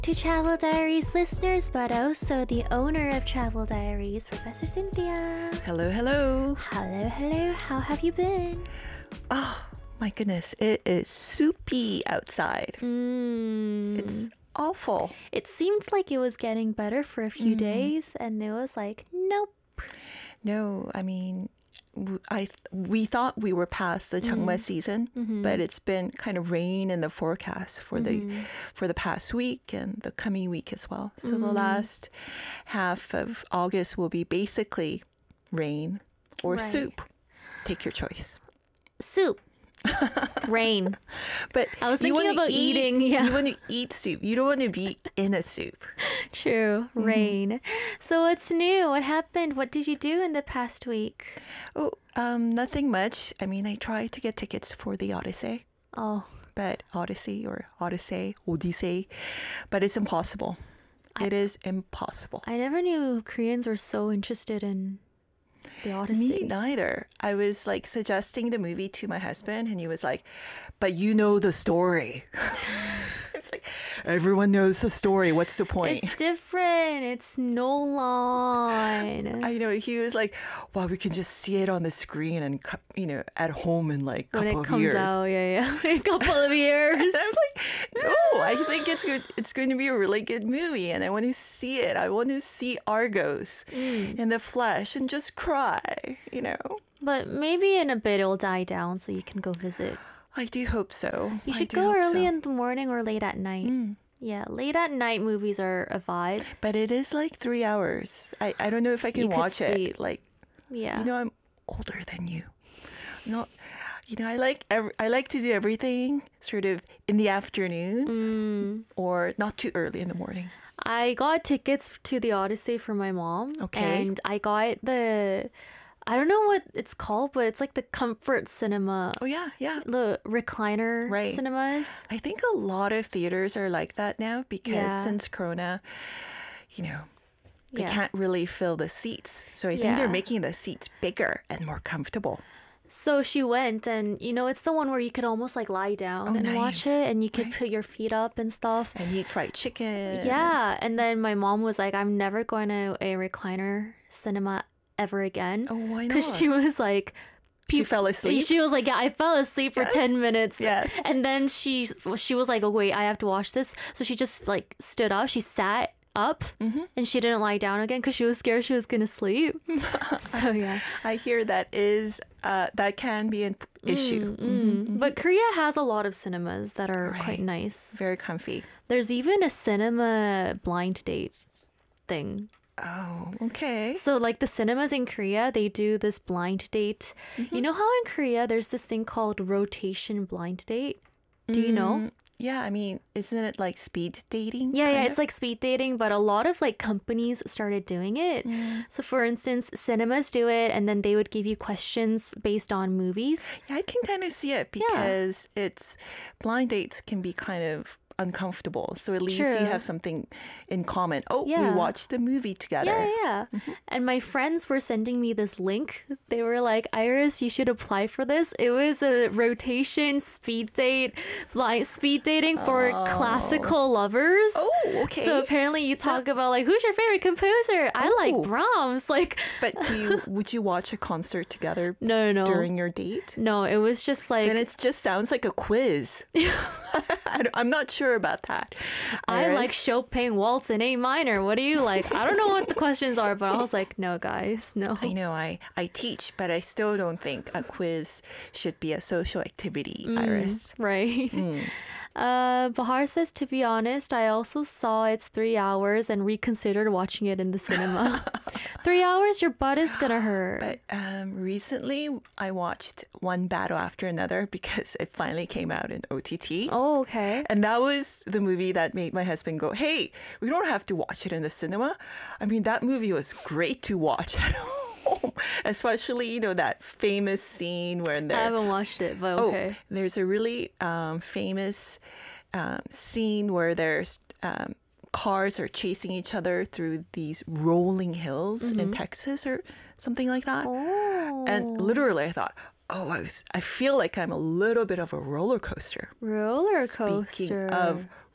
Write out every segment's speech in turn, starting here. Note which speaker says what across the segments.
Speaker 1: To Travel Diaries listeners, but also the owner of Travel Diaries, Professor Cynthia.
Speaker 2: Hello, hello.
Speaker 1: Hello, hello. How have you been?
Speaker 2: Oh, my goodness. It is soupy outside. It's awful.
Speaker 1: It seemed like it was getting better for a few days, and it was like, nope.
Speaker 2: No, I mean, we thought we were past the Changma season, but it's been kind of rain in the forecast for the past week and the coming week as well. So the last half of August will be basically rain or soup. Take your choice.
Speaker 1: Soup. Rain.
Speaker 2: But
Speaker 1: I was thinking about eating. Yeah.
Speaker 2: You want to eat soup. You don't want to be in a soup.
Speaker 1: True. Rain. So what's new? What happened? What did you do in the past week?
Speaker 2: Oh, nothing much. I mean, I tried to get tickets for the Odyssey.
Speaker 1: Oh.
Speaker 2: But Odyssey, but it's impossible. It is impossible.
Speaker 1: I never knew Koreans were so interested in the Odyssey.
Speaker 2: Me neither. I was like suggesting the movie to my husband and he was like, but you know the story. It's like, everyone knows the story. What's the point?
Speaker 1: It's different. It's Nolan.
Speaker 2: I know. He was like, well, we can just see it on the screen and, at home in like a couple of years.
Speaker 1: When it comes out, yeah. In a couple of years.
Speaker 2: And I was like, no, I think it's good. It's going to be a really good movie. And I want to see it. I want to see Argos in the flesh and just cry,
Speaker 1: But maybe in a bit it'll die down so you can go visit.
Speaker 2: I do hope so.
Speaker 1: You should go early in the morning or late at night. Yeah, late at night movies are a vibe.
Speaker 2: But it is like 3 hours. I don't know if I can watch it. Like,
Speaker 1: yeah.
Speaker 2: I'm older than you. Not, I like to do everything sort of in the afternoon or not too early in the morning.
Speaker 1: I got tickets to the Odyssey for my mom.
Speaker 2: Okay.
Speaker 1: And I got I don't know what it's called, but it's like the comfort cinema.
Speaker 2: Oh, yeah.
Speaker 1: The recliner cinemas.
Speaker 2: I think a lot of theaters are like that now because since Corona, they can't really fill the seats. So I think they're making the seats bigger and more comfortable.
Speaker 1: So she went and, it's the one where you could almost like lie down and watch it and you could put your feet up and stuff.
Speaker 2: And eat fried chicken.
Speaker 1: Yeah. And then my mom was like, I'm never going to a recliner cinema ever again.
Speaker 2: Oh, why not?
Speaker 1: Because she was like...
Speaker 2: She fell asleep?
Speaker 1: She was like, yeah, I fell asleep for 10 minutes.
Speaker 2: Yes.
Speaker 1: And then she was like, oh, wait, I have to watch this. So she just like stood up. She sat up and she didn't lie down again because she was scared she was going to sleep. So, yeah.
Speaker 2: I hear that can be an issue.
Speaker 1: But Korea has a lot of cinemas that are quite nice.
Speaker 2: Very comfy.
Speaker 1: There's even a cinema blind date thing.
Speaker 2: Oh, okay.
Speaker 1: So like the cinemas in Korea, they do this blind date. You know how in Korea there's this thing called rotation blind date? Do you know?
Speaker 2: Yeah, I mean, isn't it like speed dating?
Speaker 1: Yeah, it's like speed dating, but a lot of like companies started doing it. So for instance, cinemas do it and then they would give you questions based on movies.
Speaker 2: Yeah, I can kind of see it because blind dates can be kind of uncomfortable. So at least you have something in common. Oh, we watched the movie together.
Speaker 1: Yeah. And my friends were sending me this link. They were like, Iris, you should apply for this. It was a rotation speed dating for classical lovers.
Speaker 2: Oh, okay.
Speaker 1: So apparently you talk about like, who's your favorite composer? I like Brahms. Like,
Speaker 2: but would you watch a concert together?
Speaker 1: No.
Speaker 2: During your date?
Speaker 1: No, it was just like...
Speaker 2: Then it just sounds like a quiz. I'm not sure about that.
Speaker 1: I like Chopin Waltz in A minor. What do you like? I don't know what the questions are, but I was like, no, guys, no.
Speaker 2: I know I teach, but I still don't think a quiz should be a social activity, Iris.
Speaker 1: Right. Bahar says, to be honest, I also saw it's 3 hours and reconsidered watching it in the cinema. 3 hours, your butt is gonna hurt.
Speaker 2: But recently, I watched One Battle After Another because it finally came out in OTT.
Speaker 1: Oh, okay.
Speaker 2: And that was the movie that made my husband go, hey, we don't have to watch it in the cinema. I mean, that movie was great to watch at home. Especially, that famous scene where
Speaker 1: I haven't watched it, but okay.
Speaker 2: There's a really famous scene where there's cars are chasing each other through these rolling hills in Texas or something like that.
Speaker 1: Oh.
Speaker 2: And literally I thought, I feel like I'm a little bit of a roller coaster.
Speaker 1: Roller coaster.
Speaker 2: Speaking of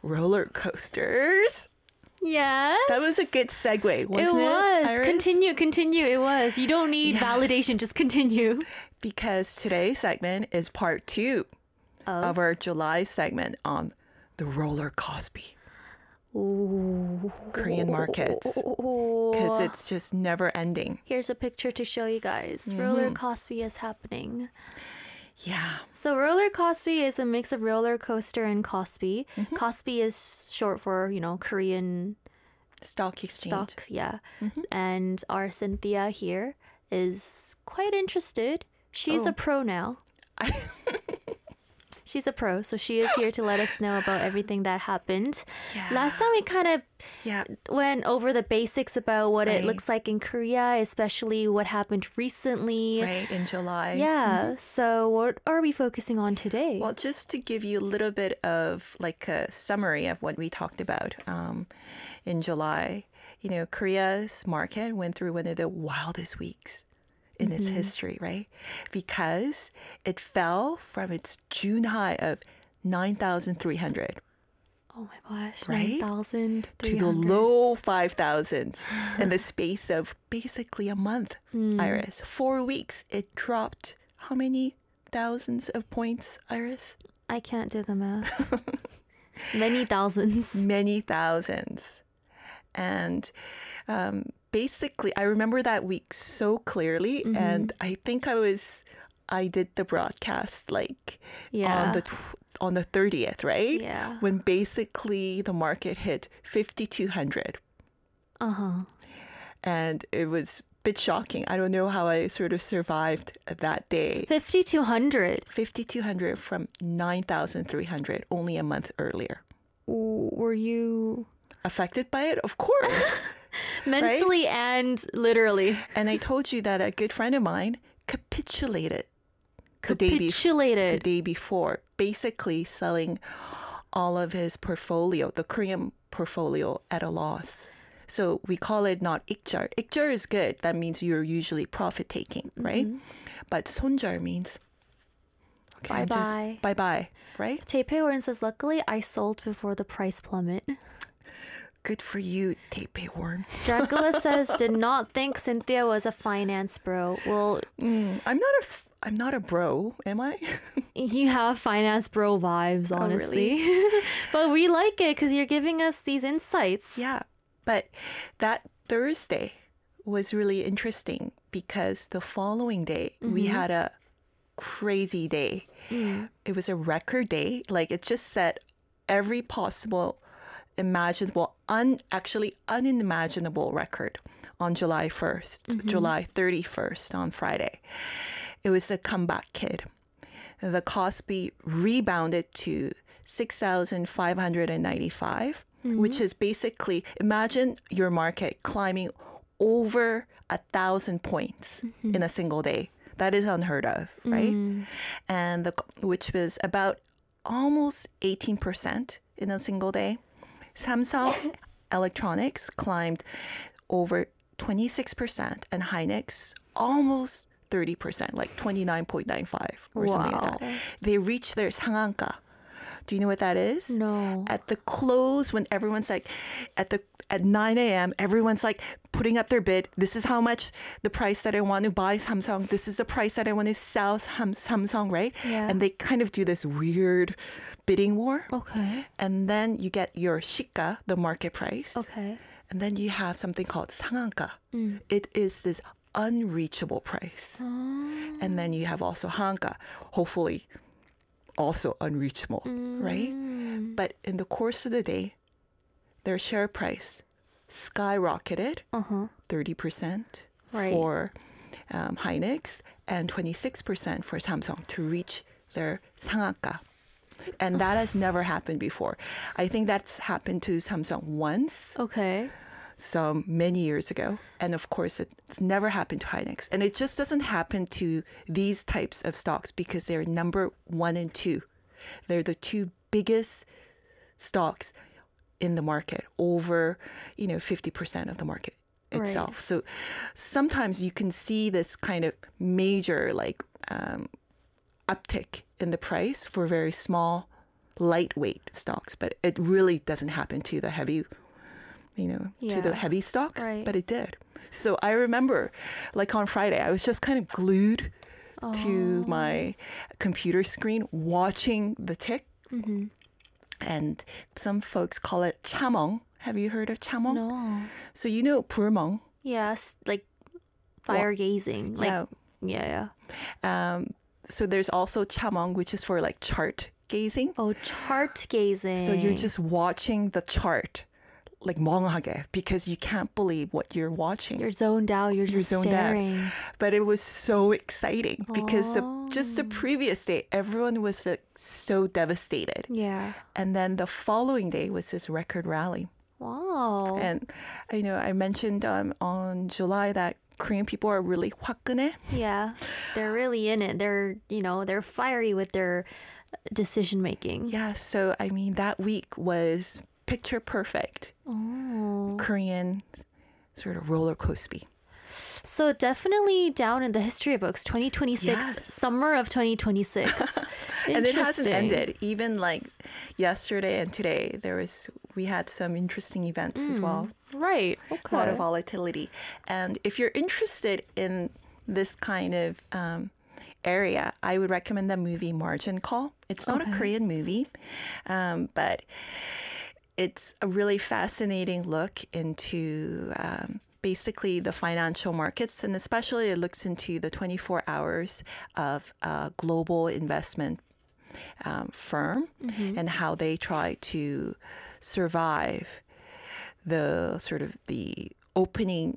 Speaker 2: roller coasters.
Speaker 1: Yes.
Speaker 2: That was a good segue, wasn't it?
Speaker 1: It was.
Speaker 2: Iris?
Speaker 1: Continue. It was. You don't need validation. Just continue.
Speaker 2: Because today's segment is part 2 of our July segment on the roller Kospi.
Speaker 1: Ooh.
Speaker 2: Korean markets. Because it's just never ending.
Speaker 1: Here's a picture to show you guys. Roller Kospi is happening.
Speaker 2: Yeah.
Speaker 1: So roller Kospi is a mix of roller coaster and Kospi. Kospi is short for, Korean
Speaker 2: Stock exchange.
Speaker 1: stocks. Yeah. And our Cynthia here is quite interested. She's a pro now. She's a pro, so she is here to let us know about everything that happened.
Speaker 2: Yeah.
Speaker 1: Last time we kind of went over the basics about what it looks like in Korea, especially what happened recently.
Speaker 2: Right, in July.
Speaker 1: Yeah. So what are we focusing on today?
Speaker 2: Well, just to give you a little bit of like a summary of what we talked about in July, Korea's market went through one of the wildest weeks in its history, right? Because it fell from its June high of 9,300
Speaker 1: Oh my gosh,
Speaker 2: right?
Speaker 1: 9,300.
Speaker 2: to the low 5,000s in the space of basically a month, Iris. 4 weeks, it dropped how many thousands of points, Iris?
Speaker 1: I can't do the math. Many thousands.
Speaker 2: Many thousands. And basically, I remember that week so clearly. And I think I did the broadcast like on the 30th, right?
Speaker 1: Yeah.
Speaker 2: When basically the market hit 5,200. And it was a bit shocking. I don't know how I sort of survived that day.
Speaker 1: 5,200.
Speaker 2: 5,200 from 9,300 only a month earlier.
Speaker 1: Were you
Speaker 2: Affected by it? Of course.
Speaker 1: mentally and literally?
Speaker 2: And I told you that a good friend of mine capitulated the
Speaker 1: Capitulated.
Speaker 2: day before, basically selling all of his portfolio, the Korean portfolio, at a loss. So we call it not ikjar. Ikjar is good. That means you're usually profit taking, right? But 손절 means
Speaker 1: Bye-bye.
Speaker 2: Bye-bye, right?
Speaker 1: Taipei Warren says, luckily I sold before the price plummet.
Speaker 2: Good for you, Taipei Warren.
Speaker 1: Dracula says, did not think Cynthia was a finance bro. Well,
Speaker 2: I'm not a bro, am I?
Speaker 1: you have finance bro vibes, honestly.
Speaker 2: really?
Speaker 1: But we like it because you're giving us these insights.
Speaker 2: Yeah. But that Thursday was really interesting because the following day we had a crazy day. It was a record day. Like it just set every possible imaginable, unimaginable record on July 1st, July 31st on Friday. It was a comeback kid. The Kospi rebounded to 6,595, which is basically, imagine your market climbing over 1,000 points in a single day. That is unheard of, right? And which was about almost 18% in a single day. Samsung Electronics climbed over 26% and Hynix almost 30%, like 29.95 or something like that. They reached their 상한가. Do you know what that is?
Speaker 1: No.
Speaker 2: At the close, when everyone's like, at 9 a.m., everyone's like putting up their bid. This is how much the price that I want to buy Samsung. This is the price that I want to sell Samsung, right?
Speaker 1: Yeah.
Speaker 2: And they kind of do this weird bidding war.
Speaker 1: Okay.
Speaker 2: And then you get your 시가, the market price.
Speaker 1: Okay.
Speaker 2: And then you have something called 상한가. It is this unreachable price. And then you have also 한가, hopefully also unreachable, right? But in the course of the day, their share price skyrocketed 30% for Hynix and 26% for Samsung to reach their 상한가. And that has never happened before. I think that's happened to Samsung once.
Speaker 1: Okay.
Speaker 2: So many years ago. And of course, it's never happened to Hynix. And it just doesn't happen to these types of stocks because they're number 1 and 2. They're the two biggest stocks in the market, over 50% of the market itself.
Speaker 1: Right.
Speaker 2: So sometimes you can see this kind of major uptick in the price for very small lightweight stocks, but it really doesn't happen to the heavy, to the heavy stocks,
Speaker 1: Right.
Speaker 2: but it did. So I remember, like on Friday, I was just kind of glued to my computer screen watching the tick. And some folks call it chamong. Have you heard of chamong?
Speaker 1: No.
Speaker 2: So 불멍.
Speaker 1: Yes, like fire gazing. Like, yeah.
Speaker 2: So there's also chamong, which is for like chart gazing.
Speaker 1: Oh, chart gazing.
Speaker 2: So you're just watching the chart, like 멍하게, because you can't believe what you're watching.
Speaker 1: You're zoned out. You're just
Speaker 2: zoned
Speaker 1: staring.
Speaker 2: out. But it was so exciting because just the previous day, everyone was like, so devastated.
Speaker 1: Yeah.
Speaker 2: And then the following day was this record rally.
Speaker 1: Wow.
Speaker 2: And I mentioned on July that Korean people are really 화끈해.
Speaker 1: Yeah. They're really in it. They're fiery with their decision making.
Speaker 2: Yeah, so that week was picture perfect Korean sort of roller coaster.
Speaker 1: So definitely down in the history books, 2026,
Speaker 2: Yes.
Speaker 1: summer of 2026.
Speaker 2: And it hasn't
Speaker 1: Interesting.
Speaker 2: ended. Even like yesterday and today, we had some interesting events as well.
Speaker 1: Right.
Speaker 2: A lot of
Speaker 1: Okay.
Speaker 2: volatility. And if you're interested in this kind of area, I would recommend the movie Margin Call. It's not a Korean movie, but it's a really fascinating look into basically the financial markets, and especially it looks into the 24 hours of a global investment firm and how they try to survive the sort of the opening